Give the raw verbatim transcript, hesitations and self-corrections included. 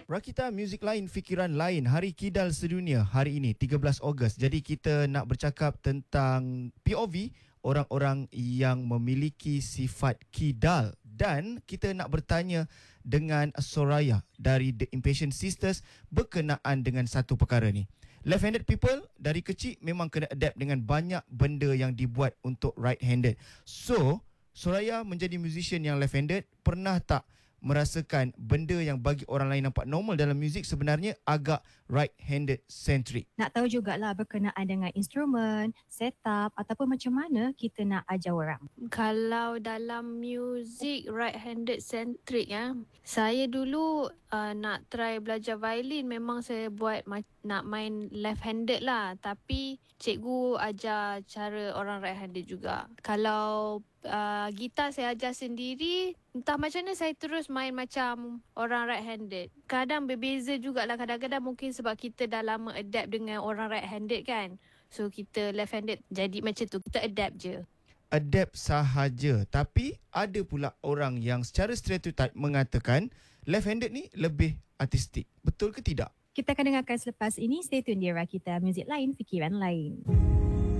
Rakita Muzik Lain, Fikiran Lain, Hari Kidal Sedunia hari ini tiga belas Ogos. Jadi kita nak bercakap tentang P O V, orang-orang yang memiliki sifat kidal. Dan kita nak bertanya dengan Soraya dari The Impatient Sisters berkenaan dengan satu perkara ni. Left-handed people dari kecil memang kena adapt dengan banyak benda yang dibuat untuk right-handed. So, Soraya menjadi musician yang left-handed, pernah tak merasakan benda yang bagi orang lain nampak normal dalam muzik sebenarnya agak right-handed centric? Nak tahu jugalah berkenaan dengan instrumen, setup ataupun macam mana kita nak ajar orang. Kalau dalam muzik right-handed centric ya, saya dulu uh, nak try belajar violin, memang saya buat ma- nak main left-handed lah, tapi cikgu ajar cara orang right-handed juga. Kalau uh, gitar saya ajar sendiri, entah macam mana saya terus main macam orang right-handed. Kadang berbeza jugalah, kadang-kadang mungkin sebab kita dah lama adapt dengan orang right-handed kan. So kita left-handed jadi macam tu, kita adapt je. Adapt sahaja. Tapi ada pula orang yang secara stereotype mengatakan left-handed ni lebih artistik. Betul ke tidak? Kita akan dengarkan selepas ini. Stay tune di Rakita Muzik Lain, Fikiran Lain.